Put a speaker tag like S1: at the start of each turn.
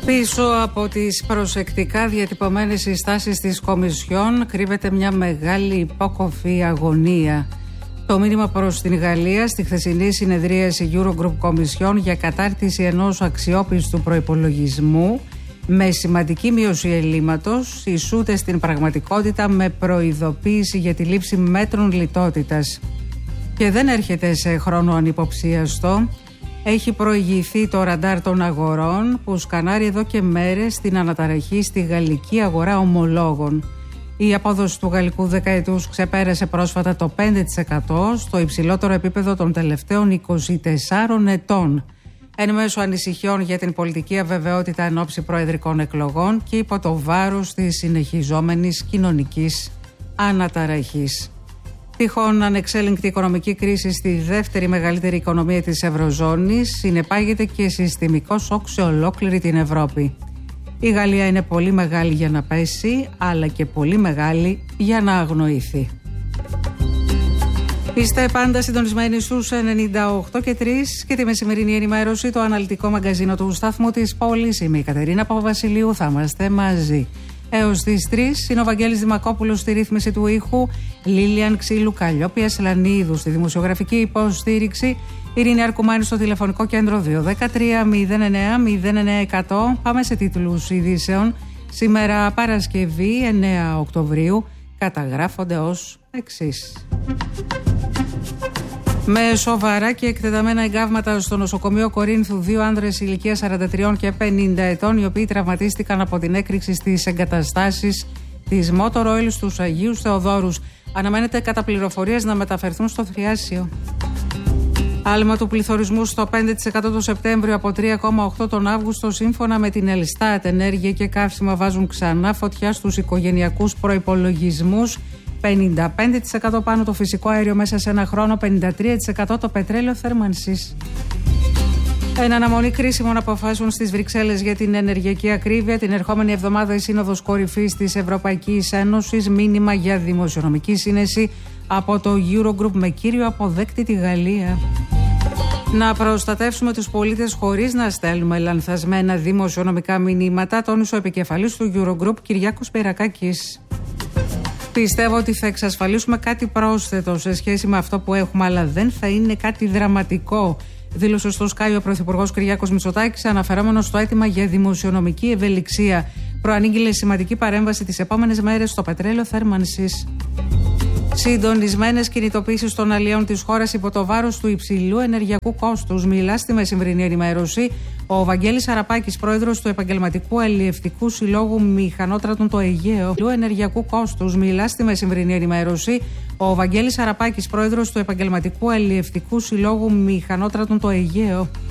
S1: Πίσω από τις προσεκτικά διατυπωμένες συστάσεις της Κομισιόν κρύβεται μια μεγάλη υπόκοφη αγωνία. Το μήνυμα προς την Γαλλία στη χθεσινή συνεδρίαση Eurogroup Κομισιόν για κατάρτιση ενός αξιόπιστου προϋπολογισμού με σημαντική μείωση ελλείμματος ισούται στην πραγματικότητα με προειδοποίηση για τη λήψη μέτρων λιτότητας. Και δεν έρχεται σε χρόνο ανυποψίαστο. Έχει προηγηθεί το ραντάρ των αγορών που σκανάρει εδώ και μέρες την αναταραχή στη γαλλική αγορά ομολόγων. Η απόδοση του γαλλικού δεκαετούς ξεπέρασε πρόσφατα το 5%, στο υψηλότερο επίπεδο των τελευταίων 24 ετών. Εν μέσω ανησυχιών για την πολιτική αβεβαιότητα εν ώψη προεδρικών εκλογών και υπό το βάρος της συνεχιζόμενης κοινωνικής αναταραχής. Τυχόν ανεξέλεγκτη οικονομική κρίση στη δεύτερη μεγαλύτερη οικονομία της Ευρωζώνης συνεπάγεται και συστημικό σοκ σε ολόκληρη την Ευρώπη. Η Γαλλία είναι πολύ μεγάλη για να πέσει, αλλά και πολύ μεγάλη για να αγνοηθεί. Είστε πάντα συντονισμένοι στους 98 και 3 και τη μεσημερινή ενημέρωση, το αναλυτικό μαγκαζίνο του σταθμού της πόλης. Είμαι η Κατερίνα Παπαβασιλείου, θα είμαστε μαζί έως τις 3. Είναι ο Βαγγέλης Δημακόπουλος στη ρύθμιση του ήχου, Λίλιαν Ξύλου Καλλιόπη Ασλανίδου στη δημοσιογραφική υποστήριξη, Ειρήνη Αρκουμάνη στο τηλεφωνικό κέντρο 213-09-09-100. Πάμε σε τίτλους ειδήσεων. Σήμερα Παρασκευή 9 Οκτωβρίου καταγράφονται ως εξής. Με σοβαρά και εκτεταμένα εγκάβματα στο νοσοκομείο Κορίνθου, 2 άνδρες ηλικίας 43 και 50 ετών, οι οποίοι τραυματίστηκαν από την έκρηξη στις εγκαταστάσεις της Motor Oil στους Αγίους Θεοδόρους. Αναμένεται κατά πληροφορίες να μεταφερθούν στο Θριάσιο. Άλμα του πληθωρισμού στο 5% το Σεπτέμβριο από 3,8% τον Αύγουστο, σύμφωνα με την Ελστάτ. Ενέργεια και καύσιμα βάζουν ξανά φωτιά στους οικογενειακούς προϋπολογισμούς. 55% πάνω το φυσικό αέριο μέσα σε ένα χρόνο, 53% το πετρέλαιο θέρμανσης. Εν αναμονή κρίσιμων αποφάσεων στις Βρυξέλλες για την ενεργειακή ακρίβεια, την ερχόμενη εβδομάδα η Σύνοδος Κορυφής της Ευρωπαϊκής Ένωσης, μήνυμα για δημοσιονομική σύνεση από το Eurogroup με κύριο αποδέκτη τη Γαλλία. Να προστατεύσουμε τους πολίτες χωρίς να στέλνουμε λανθασμένα δημοσιονομικά μηνύματα, τόνισε ο επικεφαλής του Eurogroup Κυριάκος Πυρακάκης. Πιστεύω ότι θα εξασφαλίσουμε κάτι πρόσθετο σε σχέση με αυτό που έχουμε, αλλά δεν θα είναι κάτι δραματικό, δήλωσε στο Sky ο Πρωθυπουργός Κυριάκος Μητσοτάκης, αναφερόμενος στο αίτημα για δημοσιονομική ευελιξία. Προανήγγειλε σημαντική παρέμβαση τις επόμενες μέρες στο πετρέλαιο θέρμανσης. Συντονισμένες κινητοποίησεις των αλλιών της χώρας υπό το βάρος του υψηλού ενεργειακού κόστους. Μιλά στη μεσημβρινή ενημέρωση ο Βαγγέλης Αραπάκης, πρόεδρος του Επαγγελματικού Αλλιευτικού Συλλόγου Μηχανότρατων το Αιγαίο. Ενεργειακού κόστους. Μιλά στη μεσημβρινή ενημέρωση ο Βαγγέλης Αραπάκης, πρόεδρος του Επαγγελματικού Αλλιευτικού Συλλόγου Μηχανότρατων το Αιγαίο.